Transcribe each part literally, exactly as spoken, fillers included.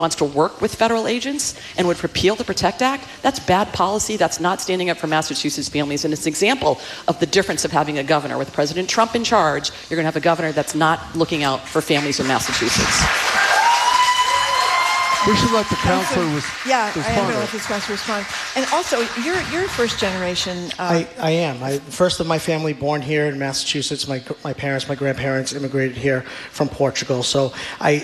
wants to work with federal agents and would repeal the PROTECT Act, that's bad policy. That's not standing up for Massachusetts families. And it's an example of the difference of having a governor. With President Trump in charge, you're going to have a governor that's not looking out for families in Massachusetts. We should let the counselor res yeah, respond. I am going to let this counselor respond. And also, you're, you're first generation. Uh, I, I am. I first of my family born here in Massachusetts. My my parents, my grandparents immigrated here from Portugal. So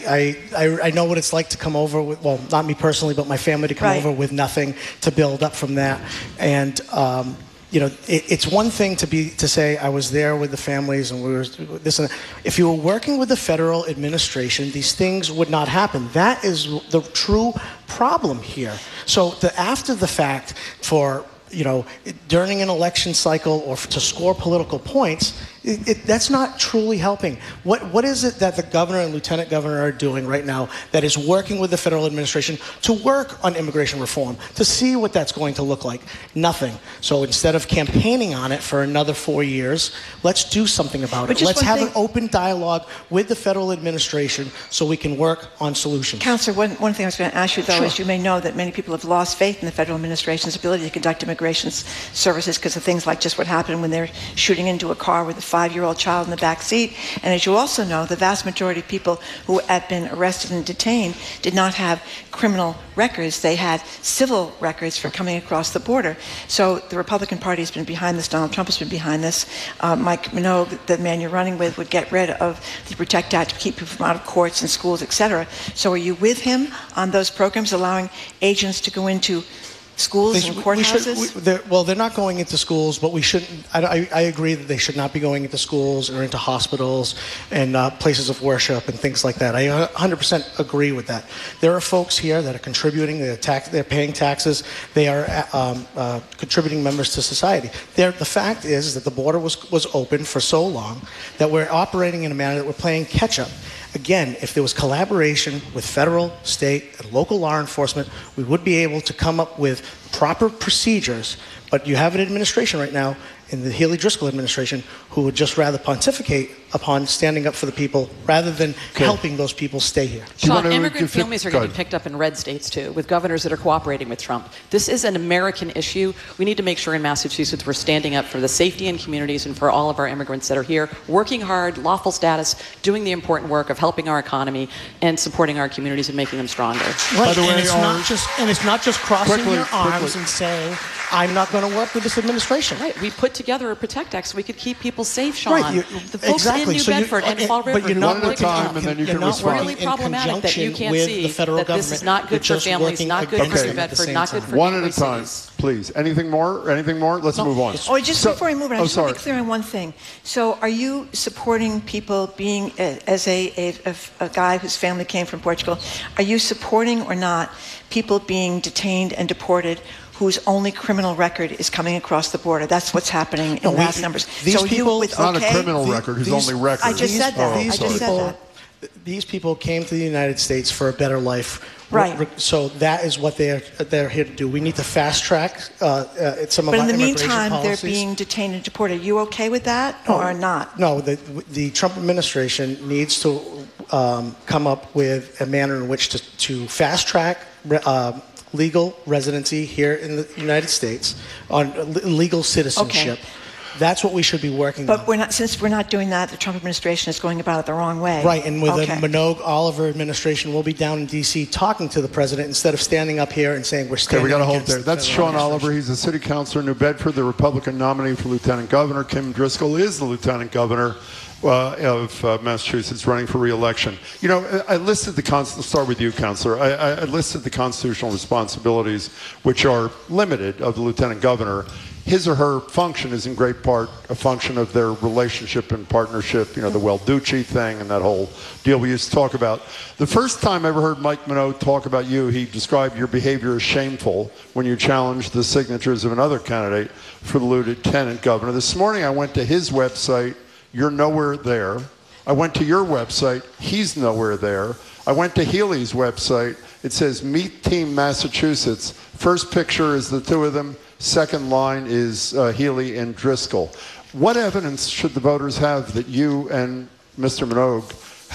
I I, I, I know what it's like to come over with, well, not me personally, but my family to come right. over with nothing, to build up from that. And um, you know, it, it's one thing to be to say I was there with the families and we were this and that. If you were working with the federal administration, these things would not happen. That is the true problem here. So the after the fact, for you know, during an election cycle or to score political points, it, it, that's not truly helping. What what is it that the governor and lieutenant governor are doing right now that is working with the federal administration to work on immigration reform, to see what that's going to look like? Nothing. So instead of campaigning on it for another four years, let's do something about but it. Let's have thing, an open dialogue with the federal administration so we can work on solutions. Counselor, one, one thing I was going to ask you, though, Sure. is you may know that many people have lost faith in the federal administration's ability to conduct immigration services because of things like just what happened when they're shooting into a car with a five-year-old child in the back seat. And as you also know, the vast majority of people who had been arrested and detained did not have criminal records. They had civil records for coming across the border. So the Republican Party has been behind this. Donald Trump has been behind this. Uh, Mike Minogue, the man you're running with, would get rid of the PROTECT Act to keep people from out of courts and schools, et cetera. So are you with him on those programs, allowing agents to go into schools They, and we courthouses? should, we, they're, well, they're not going into schools, but we shouldn't. I, I, I agree that they should not be going into schools or into hospitals and uh, places of worship and things like that. I one hundred percent agree with that. There are folks here that are contributing. They're, tax, they're paying taxes. They are um, uh, contributing members to society. They're, the fact is that the border was was open for so long that we're operating in a manner that we're playing catch up. Again, if there was collaboration with federal, state, and local law enforcement, we would be able to come up with proper procedures. But you have an administration right now, in the Healy Driscoll administration, who would just rather pontificate upon standing up for the people rather than okay. helping those people stay here. Sean, immigrant families are going to be picked up in red states too, with governors that are cooperating with Trump. This is an American issue. We need to make sure in Massachusetts we're standing up for the safety in communities and for all of our immigrants that are here, working hard, lawful status, doing the important work of helping our economy and supporting our communities and making them stronger. Right, By the way, and, it's our, not just, and it's not just crossing quickly, your arms quickly. and saying, I'm not going to work with this administration. Right, we put together a PROTECT Act so we could keep people safe, Sean. Right, you, the folks exactly. in New so Bedford you, and Fall River. But you're not One at a time, and then you you're can not respond. really working in problematic that you conjunction can't with see the federal that government. this is not good You're for just families, working not good for against New them at the Bedford, same not good time. for One at a gateway time, cities. please. Anything more? Anything more? Let's No, move on. Oh, just So- before we move on, I oh, just want to sorry. be clear on one thing. So are you supporting people being, uh, as a, a, a, a guy whose family came from Portugal, are you supporting or not people being detained and deported whose only criminal record is coming across the border? That's what's happening in No, we- vast numbers. these so people- you with It's not okay? a criminal The- record. His these- only record. I just said that. Oh, I just sorry. said people, that. These people came to the United States for a better life. Right. So that is what they're they're here to do. We need to fast track uh, uh, some But of in our the immigration meantime, policies. they're being detained and deported. Are you okay with that or not? No, the the Trump administration needs to um, come up with a manner in which to, to fast track uh, legal residency here in the United States on legal citizenship. Okay. That's what we should be working But on. we're not, since we're not doing that, the Trump administration is going about it the wrong way. Right, and with okay. the Minogue Oliver administration, we'll be down in D C talking to the president instead of standing up here and saying we're Okay, standing we got to hold against there. the That's federal Sean Oliver. administration. He's a city councilor in New Bedford, the Republican nominee for lieutenant governor. Kim Driscoll is the lieutenant governor uh, of uh, Massachusetts, running for re-election. You know, I listed the cons- let's start with you, councilor. I, I listed the constitutional responsibilities, which are limited, of the lieutenant governor. His or her function is in great part a function of their relationship and partnership, you know, the Welducci thing and that whole deal we used to talk about. The first time I ever heard Mike Minogue talk about you, he described your behavior as shameful when you challenged the signatures of another candidate for the lieutenant governor. This morning I went to his website, you're nowhere there. I went to your website, he's nowhere there. I went to Healy's website, it says Meet Team Massachusetts. First picture is the two of them. Second line is uh, Healy and Driscoll. What evidence should the voters have that you and Mister Minogue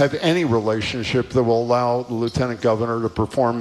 have any relationship that will allow the lieutenant governor to perform